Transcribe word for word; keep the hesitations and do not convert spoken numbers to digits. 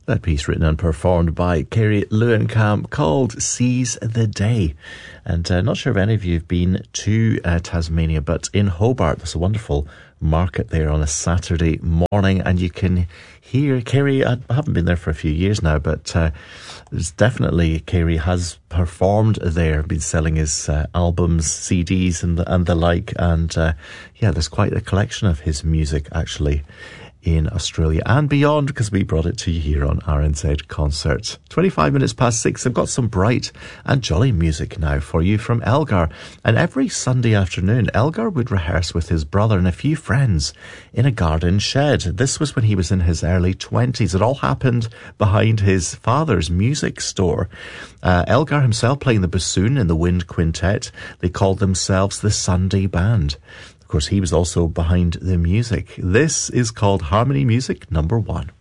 That piece written and performed by Kerry Lewinkamp called Seize the Day. And uh, not sure if any of you have been to uh, Tasmania, but in Hobart, there's a wonderful market there on a Saturday morning, and you can hear Kerry. I haven't been there for a few years now, but uh, there's definitely Kerry has performed there, been selling his uh, albums, C Ds and the, and the like, and uh, yeah, there's quite a collection of his music actually in Australia and beyond, because we brought it to you here on R N Z Concert. twenty-five minutes past six, I've got some bright and jolly music now for you from Elgar. And every Sunday afternoon, Elgar would rehearse with his brother and a few friends in a garden shed. This was when he was in his early twenties. It all happened behind his father's music store. Uh, Elgar himself playing the bassoon in the wind quintet. They called themselves the Sunday Band. Of course, he was also behind the music. This is called Harmony Music Number One.